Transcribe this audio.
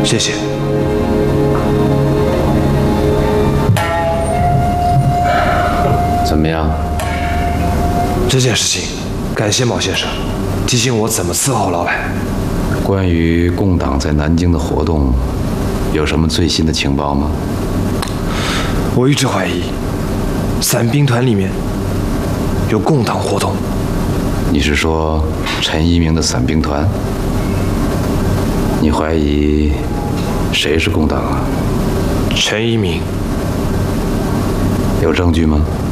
谢谢。 怎么样？ 这件事情，感谢毛先生提醒我怎么伺候老板。 关于共党在南京的活动，有什么最新的情报吗？ 我一直怀疑，伞兵团里面有共党活动。 你是说陈一鸣的伞兵团？你怀疑谁是共党啊？ 陈一鸣。 有证据吗？